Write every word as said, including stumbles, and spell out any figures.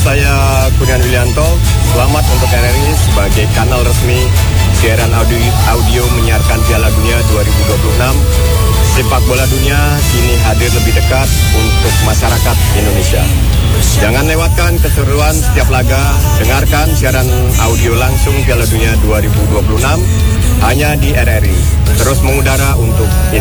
saya Kurniawan Willianto. Selamat untuk R R I sebagai kanal resmi siaran audio, audio menyiarkan Piala Dunia dua ribu dua puluh enam. Sepak bola dunia kini hadir lebih dekat untuk masyarakat Indonesia. Jangan lewatkan keseruan setiap laga, dengarkan siaran audio langsung Piala Dunia dua ribu dua puluh enam hanya di R R I. Terus mengudara untuk Indonesia.